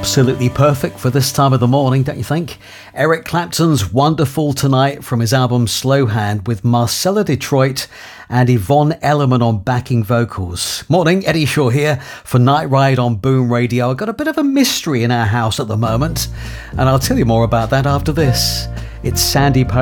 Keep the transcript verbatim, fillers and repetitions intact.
Absolutely perfect for this time of the morning, don't you think? Eric Clapton's Wonderful Tonight from his album Slow Hand with Marcella Detroit and Yvonne Elliman on backing vocals. Morning, Eddie Shaw here for Night Ride on Boom Radio. I've got a bit of a mystery in our house at the moment, and I'll tell you more about that after this. It's Sandy Post.